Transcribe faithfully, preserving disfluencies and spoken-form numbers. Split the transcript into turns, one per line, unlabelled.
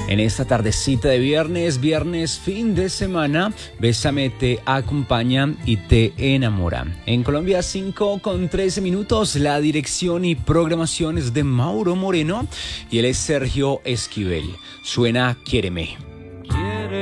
En esta tardecita de viernes, viernes fin de semana, Bésame te acompaña y te enamora. En Colombia, cinco con trece minutos, la dirección y programación es de Mauro Moreno y él es Sergio Esquivel. Suena Quiéreme.